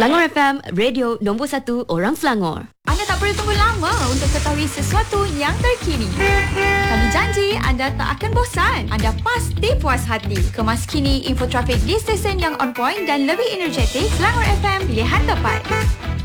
Selangor FM, radio nombor 1 orang Selangor. Anda tak perlu tunggu lama untuk ketahui sesuatu yang terkini. Kami janji anda tak akan bosan. Anda pasti puas hati. Kemas kini info trafik di stesen yang on point dan lebih energetik. Selangor FM, pilihan tepat.